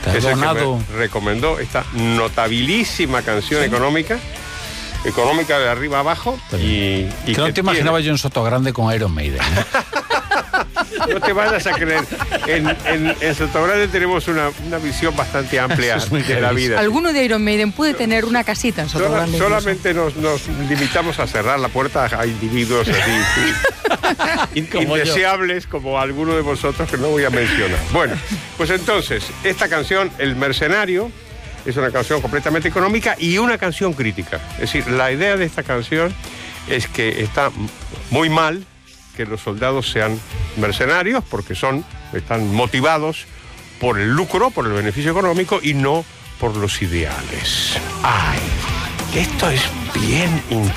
es el que me recomendó esta notabilísima canción económica de arriba abajo. Que no te imaginaba yo en Sotogrande con Iron Maiden, ¿eh? No te vayas a creer. En Sotogrande tenemos una visión bastante amplia de la vida. Alguno de Iron Maiden puede tener una casita en Sotogrande. Solamente nos limitamos a cerrar la puerta a individuos así indeseables como alguno de vosotros que no voy a mencionar. Bueno, pues entonces, esta canción, El Mercenario, es una canción completamente económica y una canción crítica. Es decir, la idea de esta canción es que está muy mal que los soldados sean mercenarios porque están motivados por el lucro, por el beneficio económico y no por los ideales. ¡Ay! Esto es bien interesante.